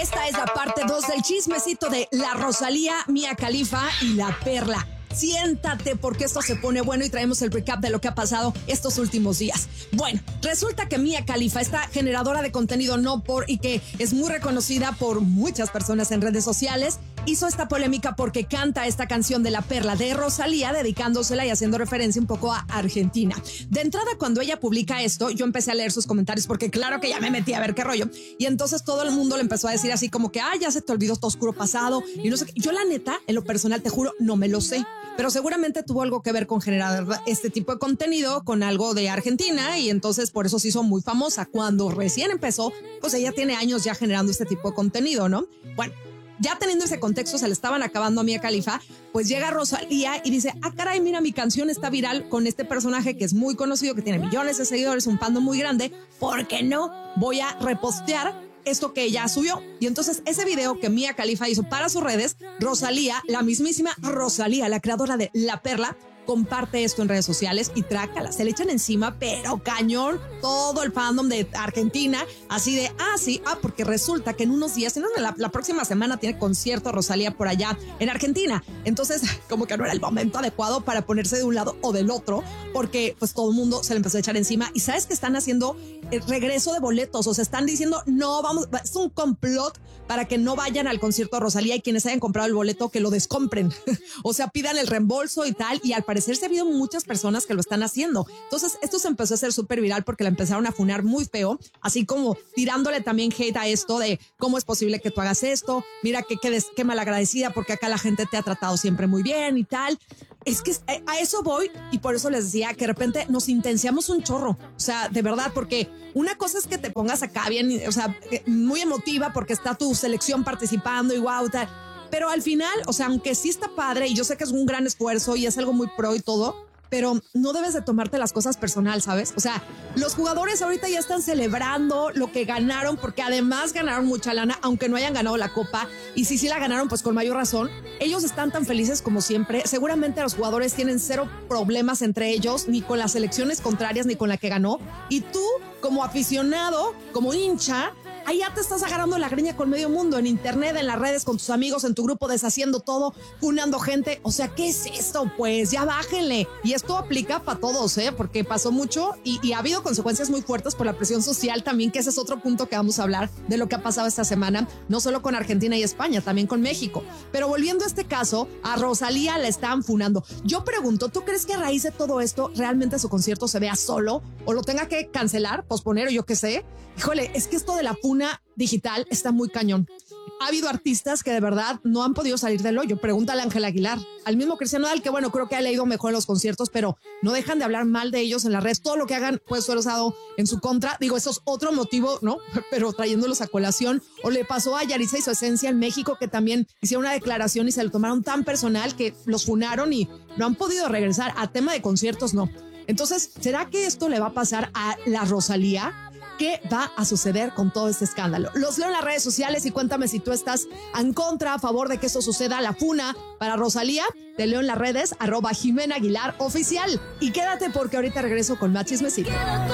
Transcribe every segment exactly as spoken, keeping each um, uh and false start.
Esta es la parte dos del chismecito de la Rosalía, Mia Khalifa y La Perla. Siéntate porque esto se pone bueno y traemos el recap de lo que ha pasado estos últimos días. Bueno, resulta que Mia Khalifa, esta generadora de contenido no por y que es muy reconocida por muchas personas en redes sociales, hizo esta polémica porque canta esta canción de La Perla de Rosalía, dedicándosela y haciendo referencia un poco a Argentina. De entrada, cuando ella publica esto, yo empecé a leer sus comentarios porque claro que ya me metí a ver qué rollo. Y entonces todo el mundo le empezó a decir así como que, ah, ya se te olvidó tu oscuro pasado y no sé qué. Yo la neta, en lo personal, te juro, no me lo sé. Pero seguramente tuvo algo que ver con generar este tipo de contenido, con algo de Argentina, y entonces por eso se hizo muy famosa. Cuando recién empezó, pues ella tiene años ya generando este tipo de contenido, ¿no? Bueno, ya teniendo ese contexto, se le estaban acabando a Mia Khalifa, pues llega Rosalía y dice, ah, caray, mira, mi canción está viral con este personaje que es muy conocido, que tiene millones de seguidores, un fandom muy grande, ¿por qué no voy a repostear esto que ella subió? Y entonces ese video que Mia Khalifa hizo para sus redes, Rosalía, la mismísima Rosalía, la creadora de La Perla, comparte esto en redes sociales y trácala, se le echan encima, pero cañón, todo el fandom de Argentina, así de, ah, sí, ah, porque resulta que en unos días, en la, la próxima semana tiene concierto Rosalía por allá en Argentina, entonces como que no era el momento adecuado para ponerse de un lado o del otro, porque pues todo el mundo se le empezó a echar encima y sabes que están haciendo el regreso de boletos, o sea, están diciendo, no, vamos, es un complot para que no vayan al concierto de Rosalía y quienes hayan comprado el boleto que lo descompren, o sea, pidan el reembolso y tal, y al parecer se ha habido muchas personas que lo están haciendo. Entonces esto se empezó a hacer súper viral porque la empezaron a funar muy feo, así como tirándole también hate a esto de cómo es posible que tú hagas esto, mira que quedes qué malagradecida porque acá la gente te ha tratado siempre muy bien y tal. Es que a eso voy y por eso les decía que de repente nos intenciamos un chorro, o sea, de verdad, porque una cosa es que te pongas acá bien, o sea, muy emotiva porque está tu selección participando y wow, tal. Pero al final, o sea, aunque sí está padre y yo sé que es un gran esfuerzo y es algo muy pro y todo, pero no debes de tomarte las cosas personal, ¿sabes? O sea, los jugadores ahorita ya están celebrando lo que ganaron porque además ganaron mucha lana, aunque no hayan ganado la copa. Y si sí la ganaron, pues con mayor razón. Ellos están tan felices como siempre. Seguramente los jugadores tienen cero problemas entre ellos, ni con las selecciones contrarias, ni con la que ganó. Y tú, como aficionado, como hincha, ahí ya te estás agarrando la greña con medio mundo, en internet, en las redes, con tus amigos, en tu grupo, deshaciendo todo, funando gente. O sea, ¿qué es esto? Pues ya bájenle. Y esto aplica para todos, ¿eh? Porque pasó mucho y, y ha habido consecuencias muy fuertes por la presión social también, que ese es otro punto que vamos a hablar de lo que ha pasado esta semana, no solo con Argentina y España, también con México. Pero volviendo a este caso, a Rosalía la están funando. Yo pregunto, ¿tú crees que a raíz de todo esto realmente su concierto se vea solo o lo tenga que cancelar, posponer o yo qué sé? Híjole, es que esto de la funa digital está muy cañón. Ha habido artistas que de verdad no han podido salir del hoyo. Pregúntale a Ángel Aguilar, al mismo Cristiano Nodal, que bueno, creo que ha leído mejor en los conciertos, pero no dejan de hablar mal de ellos en la red. Todo lo que hagan puede ser usado en su contra. Digo, eso es otro motivo, ¿no? Pero trayéndolos a colación. O le pasó a Yaritza y su esencia en México, que también hicieron una declaración y se lo tomaron tan personal que los funaron y no han podido regresar. A tema de conciertos, no. Entonces, ¿será que esto le va a pasar a la Rosalía? ¿Qué va a suceder con todo este escándalo? Los leo en las redes sociales y cuéntame si tú estás en contra, a favor de que esto suceda. La funa para Rosalía, te leo en las redes, arroba Jimena Aguilar Oficial. Y quédate porque ahorita regreso con más chismecito.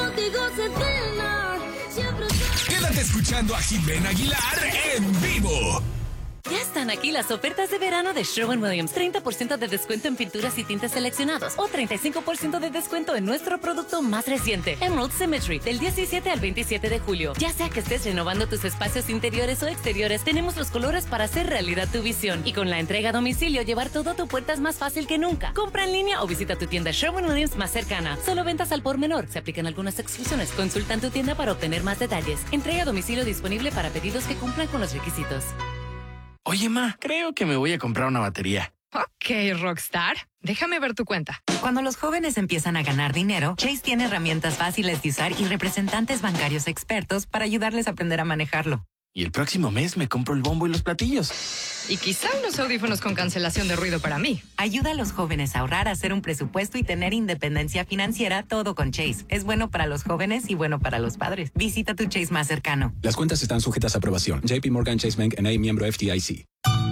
Quédate escuchando a Jimena Aguilar en vivo. Ya están aquí las ofertas de verano de Sherwin-Williams. treinta por ciento de descuento en pinturas y tintes seleccionados o treinta y cinco por ciento de descuento en nuestro producto más reciente, Emerald Symmetry, del diecisiete al veintisiete de julio. Ya sea que estés renovando tus espacios interiores o exteriores, tenemos los colores para hacer realidad tu visión. Y con la entrega a domicilio, llevar todo a tu puerta es más fácil que nunca. Compra en línea o visita tu tienda Sherwin-Williams más cercana. Solo ventas al por menor. Se aplican algunas exclusiones. Consulta en tu tienda para obtener más detalles. Entrega a domicilio disponible para pedidos que cumplan con los requisitos. Oye, ma, creo que me voy a comprar una batería. Ok, Rockstar. Déjame ver tu cuenta. Cuando los jóvenes empiezan a ganar dinero, Chase tiene herramientas fáciles de usar y representantes bancarios expertos para ayudarles a aprender a manejarlo. Y el próximo mes me compro el bombo y los platillos. Y quizá unos audífonos con cancelación de ruido para mí. Ayuda a los jóvenes a ahorrar, a hacer un presupuesto y tener independencia financiera, todo con Chase. Es bueno para los jóvenes y bueno para los padres. Visita tu Chase más cercano. Las cuentas están sujetas a aprobación. J P Morgan Chase Bank N A, miembro F D I C.